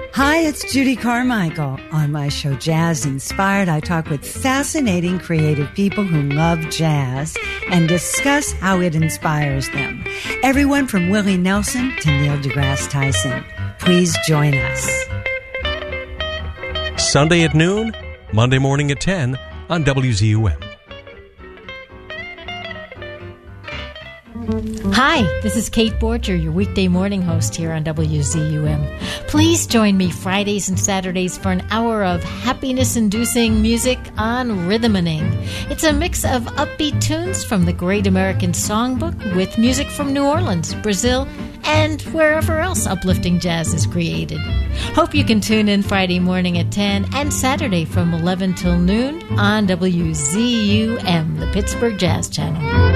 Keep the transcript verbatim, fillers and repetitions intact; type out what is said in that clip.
Hi, it's Judy Carmichael. On my show, Jazz Inspired, I talk with fascinating, creative people who love jazz and discuss how it inspires them. Everyone from Willie Nelson to Neil deGrasse Tyson. Please join us. Sunday at noon, Monday morning at ten on W Z U M. Hi, this is Kate Borger, your weekday morning host here on W Z U M. Please join me Fridays and Saturdays for an hour of happiness-inducing music on Rhythmaning. It's a mix of upbeat tunes from the Great American Songbook with music from New Orleans, Brazil, and wherever else uplifting jazz is created. Hope you can tune in Friday morning at ten and Saturday from eleven till noon on W Z U M, the Pittsburgh Jazz Channel.